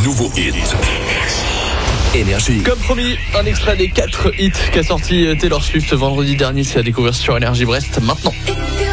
nouveaux hits. Énergie. Comme promis, un extrait des 4 hits qu'a sorti Taylor Swift vendredi dernier, c'est à découvrir sur Énergie Brest maintenant.